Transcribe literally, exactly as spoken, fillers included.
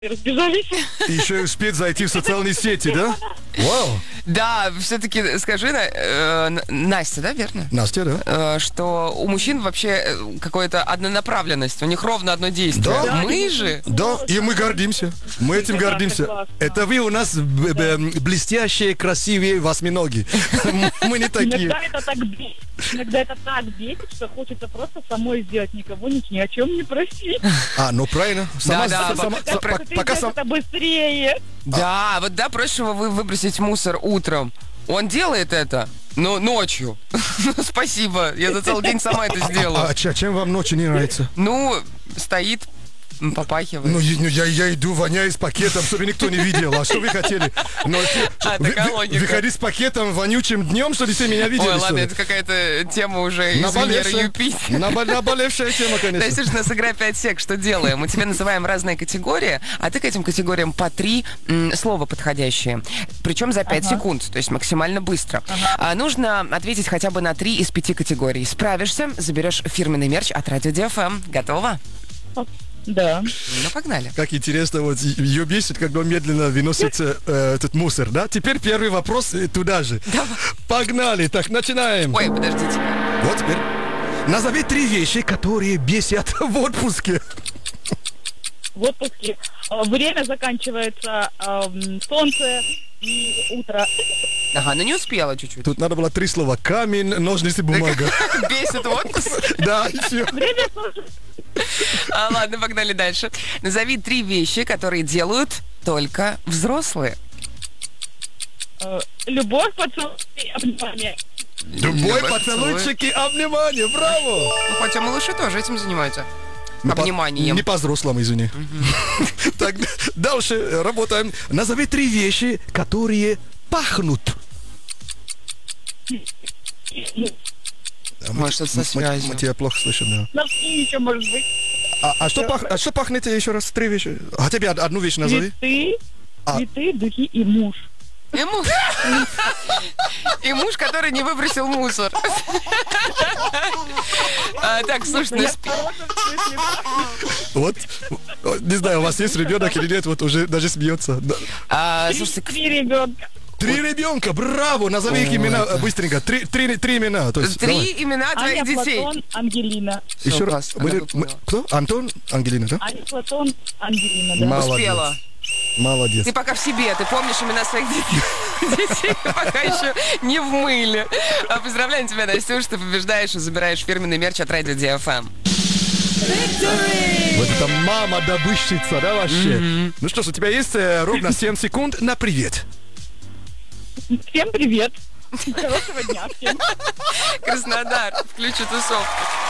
Разбежались. И еще и успеть зайти в социальные сети, да? Вау. Да, все-таки скажи, э, Настя, да, верно? Настя, да. Э, что у мужчин вообще какая-то однонаправленность, у них ровно одно действие. Да. Мы же... Да, и мы гордимся. Мы этим Это гордимся. классно. Это вы у нас б- б- блестящие, красивые восьминоги. Мы не такие. Иногда это так бесит. Иногда это так бесит, что хочется просто самой сделать, никого ни, ни о чем не просить. А, ну правильно. Сама- Да, да, сама- Как са- ты по- Пока сделаешь сам... это быстрее. Да, вот да, проще вы выбросить мусор утром. Он делает это, но ночью. Ну, спасибо, я за целый день сама это сделаю. А ча- чем вам ночью не нравится? Ну, стоит, м, попахивает. Ну, я, ну, я, я иду, воняю с пакетом, чтобы никто не видел. А что вы хотели? Ну, ты- А, вы- такая вы- логика. Выходи с пакетом вонючим днем, чтобы все меня видели. Ой, что ладно, ли? это какая-то тема уже из Венеры Наболевшая, Юпитер. набо- наболевшая тема, конечно. Настюш, у нас игра пять сек. Что делаем? Мы тебе называем разные категории, а ты к этим категориям по три м, слова подходящие. Причем за пять Ага. секунд, то есть максимально быстро. А нужно ответить хотя бы на три из пяти категорий. Справишься, заберешь фирменный мерч от Радио Ди Эф Эм. Готово? Да. Ну, погнали. Как интересно, вот ее бесит, когда он медленно выносится э, этот мусор, да? Теперь первый вопрос э, туда же. Погнали, так, начинаем. Ой, подождите. Вот теперь. Назови три вещи, которые бесят в отпуске. В отпуске э, время заканчивается, эм, солнце и утро. Ага, ну не успела чуть-чуть. Тут надо было три слова. Камень, ножницы, бумага. Бесит отпуск. Да, и все. Время тоже. А, ладно, погнали дальше. Назови три вещи, которые делают только взрослые. Э, любовь, поцелуй и обнимание. Любой Любовь, поцелуйчик и обнимание. Браво! Ну, хотя малыши тоже этим занимаются. Ну, по- Обниманием. Не по-взрослому, извини. Так, дальше э, работаем. Назови три вещи, которые пахнут. А мы Может, те- это со мы- связью. Мы тебя плохо слышим, да. Носки еще, может быть. А, а что, пах, а что пахнет еще раз? Три вещи. Хотя бы од- одну вещь назови. Цветы, А. цветы, духи и муж. И муж. И муж, который не выбросил мусор. А, так, слушай, ну, Я спи- в хорошем смысле пахнет. Вот, вот, не знаю, у вас есть ребенок или нет, вот уже даже смеется. Да. А, Три- слушайте, Три ребенка. Три ребенка, браво, назови их Ой, имена это- э, быстренько. Три, три, три имена. То есть, три давай. имена твоих Аня, детей. Платон, Ангелина. Еще Всё, раз. класс, Мы- она мы- выполнила. кто? Антон, Ангелина, да? Аня, Платон, Ангелина, да. Молодец. Успела. Молодец. Ты пока в себе, ты помнишь имена своих детей, детей пока еще не в мыле. А, Поздравляем тебя, Настюш, ты побеждаешь и забираешь фирменный мерч от Радио Ди Эф Эм. Вот это мама-добытчица, да, вообще? Ну что ж, у тебя есть э, ровно семь секунд на привет. Всем привет. Хорошего дня всем. Краснодар, включи тусовку.